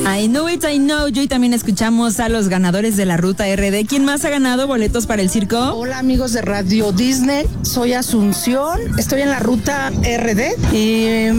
I Know It, I Know You. Y también escuchamos a los ganadores de la Ruta RD. ¿Quién más ha ganado boletos para el circo? Hola amigos de Radio Disney, soy Asunción, estoy en la Ruta RD y